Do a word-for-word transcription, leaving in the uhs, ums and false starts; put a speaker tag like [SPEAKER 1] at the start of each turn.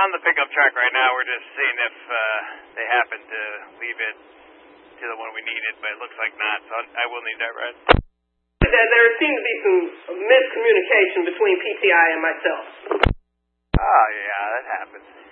[SPEAKER 1] on the pickup truck right now. We're just seeing if uh, they happen to leave it to the one we needed, but it looks like not, so I will need that ride.
[SPEAKER 2] There, there seemed to be some miscommunication between P T I and myself.
[SPEAKER 1] Oh, yeah, that happens.